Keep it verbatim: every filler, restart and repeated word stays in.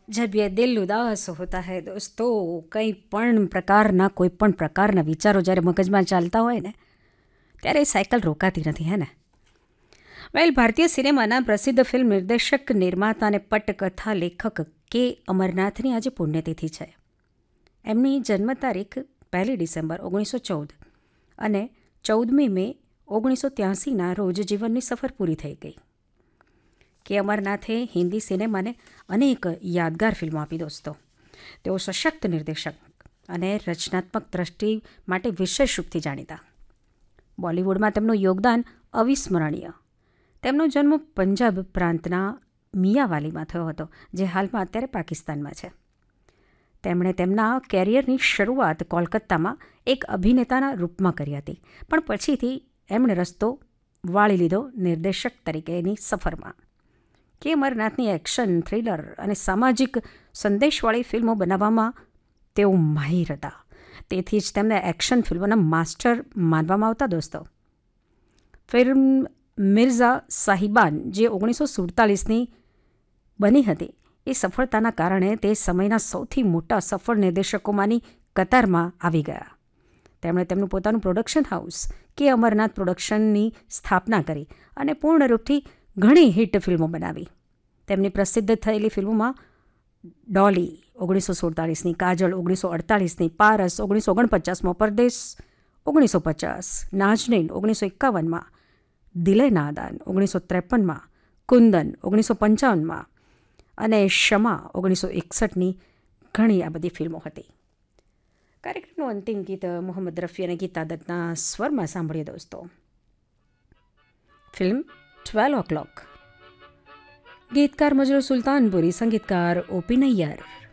जब ये दिल उदास होता है દોસ્તો, કંઈ પણ પ્રકારના કોઈ પણ પ્રકારના વિચારો જ્યારે મગજમાં ચાલતા હોય ને ત્યારે એ સાયકલ રોકાતી નથી, હે ને? વેલ, ભારતીય સિનેમાના પ્રસિદ્ધ ફિલ્મ નિર્દેશક, નિર્માતા અને પટકથા લેખક કે અમરનાથની આજે પુણ્યતિથિ છે. એમની જન્મ તારીખ પહેલી ડિસેમ્બર ઓગણીસો ચૌદ અને ચૌદમી મે ઓગણીસો ત્યાસીના રોજ જીવનની સફર પૂરી થઈ ગઈ. કે અમરનાથે હિન્દી સિનેમાને અનેક યાદગાર ફિલ્મો આપી દોસ્તો. તેઓ સશક્ત નિર્દેશક અને રચનાત્મક દ્રષ્ટિ માટે વિશેષ રૂપથી જાણીતા. બોલિવૂડમાં તેમનું યોગદાન અવિસ્મરણીય. તેમનો જન્મ પંજાબ પ્રાંતના મિયાવાલીમાં થયો હતો, જે હાલમાં અત્યારે પાકિસ્તાનમાં છે. તેમણે તેમના કેરિયરની શરૂઆત કોલકાતામાં એક અભિનેતાના રૂપમાં કરી હતી, પણ પછીથી એમણે રસ્તો વાળી લીધો નિર્દેશક તરીકેની સફરમાં. કે અમરનાથની એક્શન, થ્રિલર અને સામાજિક સંદેશવાળી ફિલ્મો બનાવવામાં તેઓ માહિર હતા. તેથી જ તેમને એક્શન ફિલ્મોના માસ્ટર માનવામાં આવતા દોસ્તો. ફિલ્મ મિર્ઝા સાહિબાન, જે ઓગણીસો સુડતાલીસની બની હતી, એ સફળતાના કારણે તે સમયના સૌથી મોટા સફળ નિર્દેશકોમાંની કતારમાં આવી ગયા. તેમણે તેમનું પોતાનું પ્રોડક્શન હાઉસ કે અમરનાથ પ્રોડક્શનની સ્થાપના કરી અને પૂર્ણરૂપથી ઘણી હિટ ફિલ્મો બનાવી. તેમની પ્રસિદ્ધ થયેલી ફિલ્મોમાં ડોલી ઓગણીસો સુડતાલીસની, કાજલ ઓગણીસો અડતાલીસની, પારસ ઓગણીસો ઓગણપચાસમાં, પરદેશ ઓગણીસો પચાસ, નાજનીન ઓગણીસો એકાવનમાં, દિલે નાદાન ઓગણીસો ત્રેપનમાં, કુંદન ઓગણીસો પંચાવનમાં અને શમા ઓગણીસો એકસઠની ઘણી આ બધી ફિલ્મો હતી. કાર્યક્રમનું અંતિમ ગીત મોહમ્મદ રફી અને ગીતા દત્તના સ્વરમાં સાંભળીએ દોસ્તો. ફિલ્મ ટ્વેલ્વ ઓ ક્લોક. ગીતકાર મજરૂર સુલતાનપુરી, સંગીતકાર ઓપી નૈયર.